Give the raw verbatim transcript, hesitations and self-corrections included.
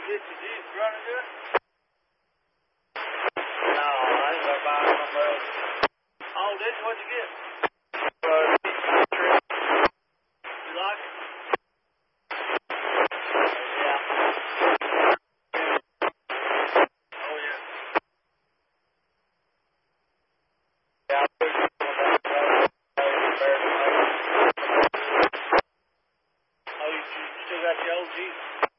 get your Jeep running good? No, I think I buy somewhere else. Oh, did you? What'd you get? Uh, You like it? yeah. Oh, yeah. Yeah, I put it on that road. Oh, you, you still got your old Jeep?